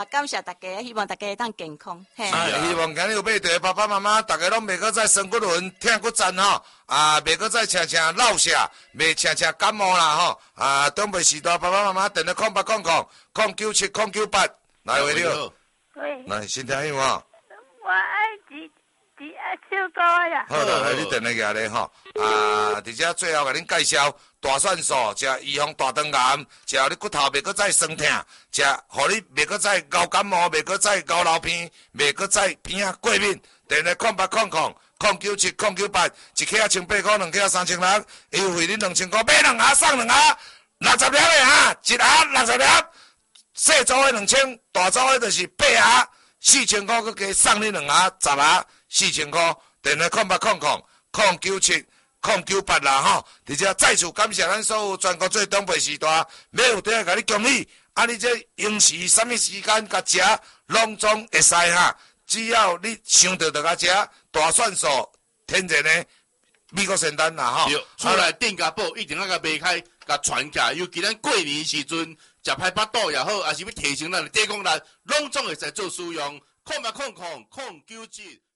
感谢大家，希望大家会当健康。嘿， 希望今日有买着爸爸妈妈，大家拢袂搁再生骨轮、疼骨赞吼，袂搁再常常落下，袂常常感冒啦吼。东北时代爸爸妈妈电话0800097098，来喂你好， 喂， 来先听电话。 我爱唱歌呀。 好啦，来你电话举咧吼。伫遮最后甲恁介绍大蒜素，食预防大肠癌，食你骨头袂搁再酸痛，食互你袂搁再咬感冒，袂搁再咬流鼻，袂搁再鼻啊过敏。电话0800097098，一克1,800块，2克3,600，优惠你2,000块，买2盒送2盒，60粒的哈，一盒60粒，小组的2000，大组的就是8盒，4,000块，佮加送你2盒10盒，4,000块。电话0800097098啦吼，而且再次感谢咱所有全国最东北时代，每有地甲你恭喜，你这用时什么时间甲食，拢总会使哈。只要你想到就甲食，大蒜素天然的美国仙丹啦吼。 出来店家宝一定要甲卖开，甲传起来，尤其咱过年时阵食歹腹肚也好，还是要提升咱的抵抗力，拢总会使做使用。0800970